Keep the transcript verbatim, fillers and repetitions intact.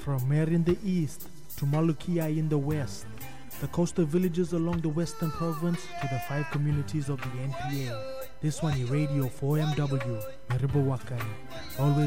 From Mer in the east to Malukia in the west, the coastal villages along the western province to the five communities of the N P A. This one is Radio four M W, Meribo Wakari. Always